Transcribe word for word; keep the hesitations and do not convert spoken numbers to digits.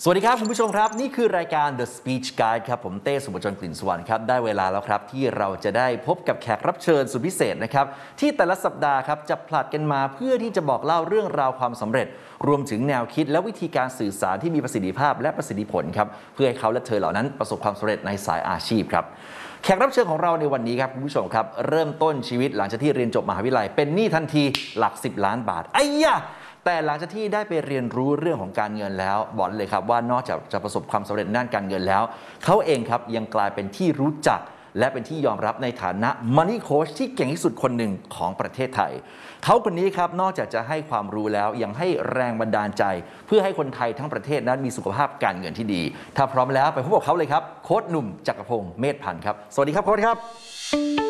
สวัสดีครับคุณผู้ชมครับนี่คือรายการ The Speech Guide ครับผมเต้สุภจรกลิ่นสวรรค์ครับได้เวลาแล้วครับที่เราจะได้พบกับแขกรับเชิญสุดพิเศษนะครับที่แต่ละสัปดาห์ครับจะผลัดกันมาเพื่อที่จะบอกเล่าเรื่องราวความสำเร็จรวมถึงแนวคิดและวิธีการสื่อสารที่มีประสิทธิภาพและประสิทธิผลครับเพื่อให้เขาและเธอเหล่านั้นประสบความสำเร็จในสายอาชีพครับแขกรับเชิญของเราในวันนี้ครับคุณผู้ชมครับเริ่มต้นชีวิตหลังจากที่เรียนจบมหาวิทยาลัยเป็นหนี้ทันทีหลักสิบล้านบาทไอ้ยะแต่หลังจากที่ได้ไปเรียนรู้เรื่องของการเงินแล้วบอกเลยครับว่านอกจากจะประสบความสำเร็จด้านการเงินแล้วเขาเองครับยังกลายเป็นที่รู้จักและเป็นที่ยอมรับในฐานะ Money Coach ที่เก่งที่สุดคนหนึ่งของประเทศไทยเขาคนนี้ครับนอกจากจะให้ความรู้แล้วยังให้แรงบันดาลใจเพื่อให้คนไทยทั้งประเทศนั้นมีสุขภาพการเงินที่ดีถ้าพร้อมแล้วไปพบกับเขาเลยครับโค้ชหนุ่มจักรพงศ์เมธพันธ์ครับสวัสดีครับโค้ชครับ